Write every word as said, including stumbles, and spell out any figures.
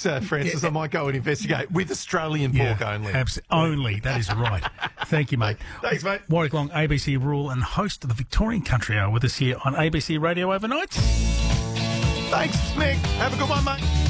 case, uh, Francis, Yeah. I might go and investigate with Australian Yeah, pork only. abs- only. That is right. Thank you, mate. Thanks, mate. Warwick Long, A B C Rural and host of the Victorian Country Hour with us here on A B C Radio overnight. Thanks, Mick. Have a good one, mate.